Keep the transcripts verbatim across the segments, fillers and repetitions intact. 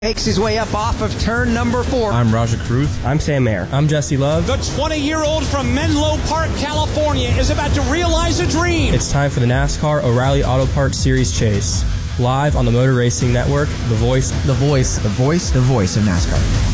Makes his way up off of turn number four. I'm Raja Cruz. I'm Sam Mayer. I'm Jesse Love. The twenty-year-old from Menlo Park, California, is about to realize a dream. It's time for the NASCAR O'Reilly Auto Parts Series Chase. Live on the Motor Racing Network, the voice, the voice, the voice, the voice of NASCAR.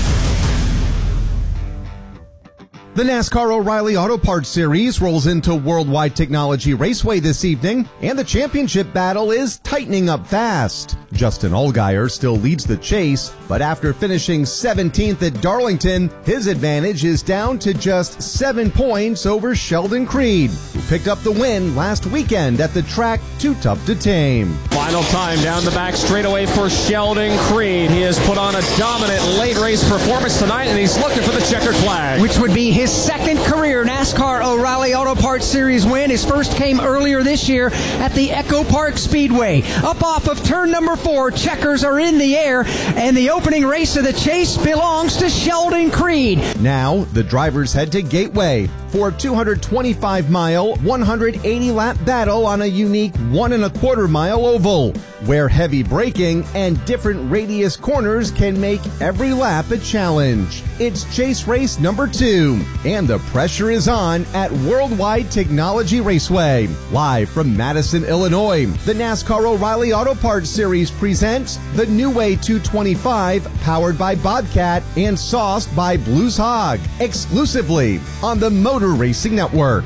The NASCAR O'Reilly Auto Parts Series rolls into Worldwide Technology Raceway this evening, and the championship battle is tightening up fast. Justin Allgaier still leads the chase, but after finishing seventeenth at Darlington, his advantage is down to just seven points over Sheldon Creed, who picked up the win last weekend at the track Too Tough to Tame. Final time down the back straightaway for Sheldon Creed. He has put on a dominant late race performance tonight, and he's looking for the checkered flag, which would be his second career NASCAR O'Reilly Auto Parts Series win. His first came earlier this year at the Echo Park Speedway. Up off of turn number four, checkers are in the air, and the opening race of the chase belongs to Sheldon Creed. Now, the drivers head to Gateway for a two hundred twenty-five mile, one hundred eighty lap battle on a unique one and a quarter mile oval, where heavy braking and different radius corners can make every lap a challenge. It's chase race number two, and the pressure is on at Worldwide Technology Raceway. Live from Madison, Illinois, the NASCAR O'Reilly Auto Parts Series presents the New Way two twenty-five, powered by Bobcat and sauced by Blues Hog, exclusively on the Motor Racing Network.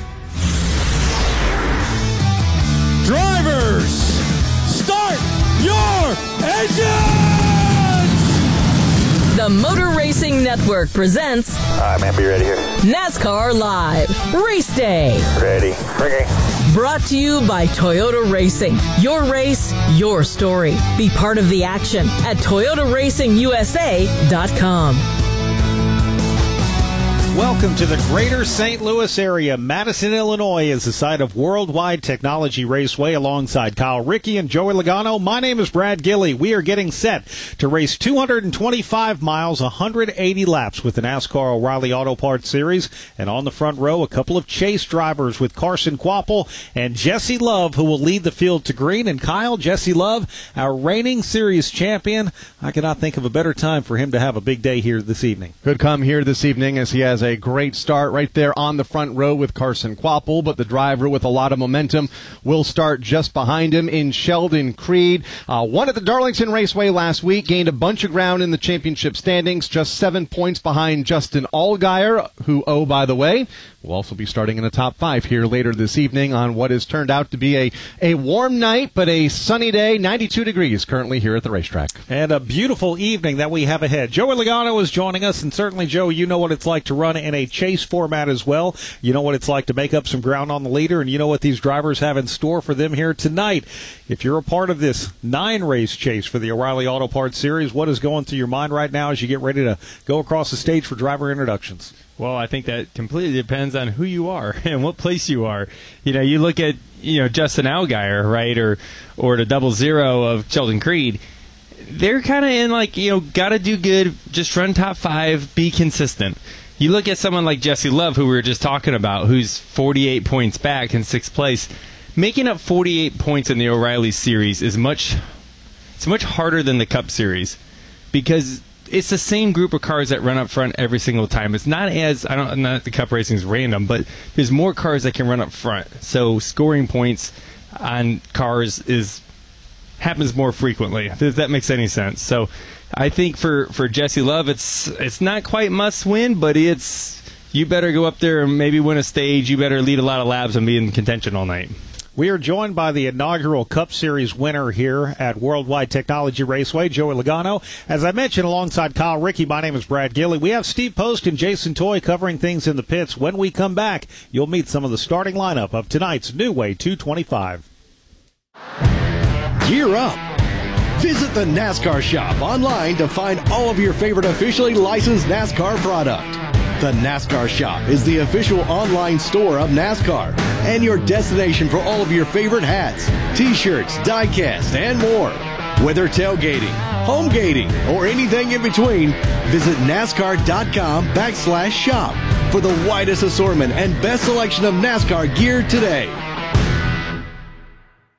Drivers, start your engines! The Motor Racing Network presents... All right, man, be ready here. NASCAR Live, Race Day. Ready. Ringing. Brought to you by Toyota Racing. Your race, your story. Be part of the action at Toyota Racing U S A dot com. Welcome to the greater Saint Louis area. Madison, Illinois is the site of Worldwide Technology Raceway alongside Kyle Rickey and Joey Logano. My name is Brad Gilley. We are getting set to race two hundred twenty-five miles, one hundred eighty laps with the NASCAR O'Reilly Auto Parts Series. And on the front row, a couple of chase drivers with Carson Kvapil and Jesse Love, who will lead the field to green. And Kyle, Jesse Love, our reigning series champion. I cannot think of a better time for him to have a big day here this evening. Could come here this evening as he has a great start right there on the front row with Carson Kvapil, but the driver with a lot of momentum will start just behind him in Sheldon Creed. Uh, won at the Darlington Raceway last week, gained a bunch of ground in the championship standings, just seven points behind Justin Allgaier, who, oh, by the way, will also be starting in the top five here later this evening on what has turned out to be a, a warm night, but a sunny day, ninety-two degrees currently here at the racetrack. And a beautiful evening that we have ahead. Joey Logano is joining us, and certainly, Joe, you know what it's like to run in a chase format as well. You know what it's like to make up some ground on the leader, and you know what these drivers have in store for them here tonight. If you're a part of this nine-race chase for the O'Reilly Auto Parts Series, what is going through your mind right now as you get ready to go across the stage for driver introductions? Well, I think that completely depends on who you are and what place you are. You know, you look at, you know, Justin Allgaier, right, or or the double zero of Sheldon Creed. They're kind of in, like, you know, got to do good, just run top five, be consistent. You look at someone like Jesse Love, who we were just talking about, who's forty-eight points back in sixth place. Making up forty-eight points in the O'Reilly Series is much, it's much harder than the Cup Series, because it's the same group of cars that run up front every single time. It's not as, I don't, not the Cup Racing is random, but there's more cars that can run up front. So scoring points on cars is happens more frequently, if that makes any sense. So I think for, for Jesse Love, it's it's not quite must win, but it's, you better go up there and maybe win a stage. You better lead a lot of laps and be in contention all night. We are joined by the inaugural Cup Series winner here at Worldwide Technology Raceway, Joey Logano. As I mentioned, alongside Kyle Rickey, my name is Brad Gilley. We have Steve Post and Jason Toy covering things in the pits. When we come back, you'll meet some of the starting lineup of tonight's New Way two twenty-five. Gear up. Visit the NASCAR Shop online to find all of your favorite officially licensed NASCAR product. The NASCAR Shop is the official online store of NASCAR and your destination for all of your favorite hats, t-shirts, die-cast, and more. Whether tailgating, home gating, or anything in between, visit NASCAR.com backslash shop for the widest assortment and best selection of NASCAR gear today.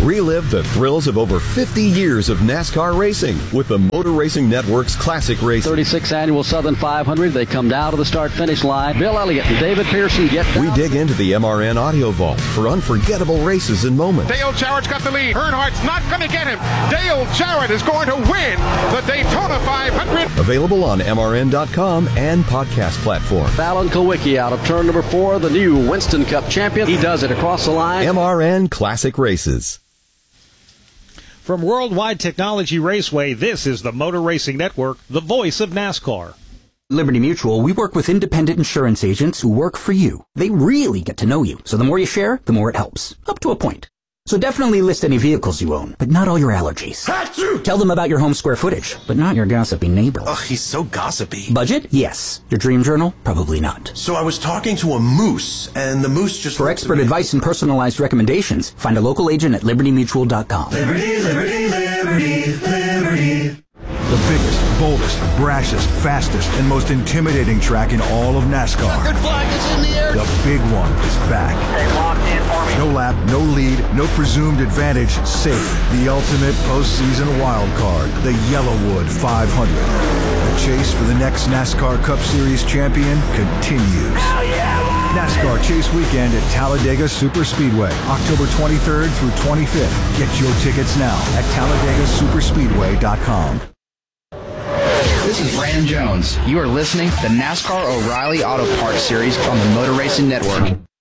Relive the thrills of over fifty years of NASCAR racing with the Motor Racing Network's Classic Racing. thirty-sixth Annual Southern five hundred. They come down to the start-finish line. Bill Elliott and David Pearson get down. We dig into the M R N Audio Vault for unforgettable races and moments. Dale Jarrett's got the lead. Earnhardt's not going to get him. Dale Jarrett is going to win the Daytona five hundred. Available on M R N dot com and podcast platforms. Alan Kulwicki out of turn number four, the new Winston Cup champion. He does it across the line. M R N Classic Races. From Worldwide Technology Raceway, this is the Motor Racing Network, the voice of NASCAR. Liberty Mutual, we work with independent insurance agents who work for you. They really get to know you, so the more you share, the more it helps. Up to a point. So definitely list any vehicles you own, but not all your allergies. Tell them about your home square footage, but not your gossipy neighbor. Ugh, he's so gossipy. Budget? Yes. Your dream journal? Probably not. So I was talking to a moose, and the moose just... For expert advice and personalized recommendations, find a local agent at liberty mutual dot com. Liberty, liberty, liberty, liberty. The biggest, boldest, brashest, fastest, and most intimidating track in all of NASCAR. Good flag is in the air. The big one is back. Stay locked in for me. No lap, no lead, no presumed advantage, safe. The ultimate postseason wild card, the Yellowwood five hundred. The chase for the next NASCAR Cup Series champion continues. Hell yeah! NASCAR Chase Weekend at Talladega Superspeedway, October twenty-third through twenty-fifth. Get your tickets now at talladega superspeedway dot com. This is Brandon Jones. You are listening to the NASCAR O'Reilly Auto Parts Series on the Motor Racing Network.